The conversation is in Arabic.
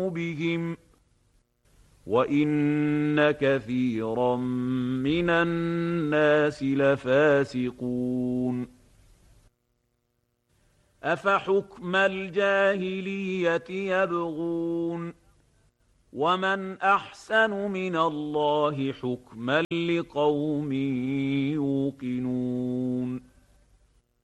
بهم وإن كثيرا من الناس لفاسقون أفحكم الجاهلية يبغون ومن أحسن من الله حكما لقوم يوقنون